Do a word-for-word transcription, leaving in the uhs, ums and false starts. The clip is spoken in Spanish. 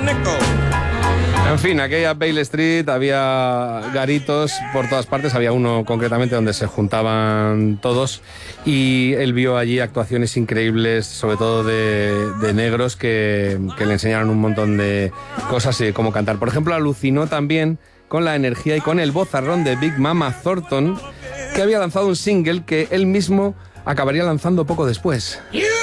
En fin, aquella Bale Street había garitos por todas partes, había uno concretamente donde se juntaban todos y él vio allí actuaciones increíbles, sobre todo de, de negros que, que le enseñaron un montón de cosas y cómo cantar. Por ejemplo, alucinó también con la energía y con el vozarrón de Big Mama Thornton, que había lanzado un single que él mismo acabaría lanzando poco después.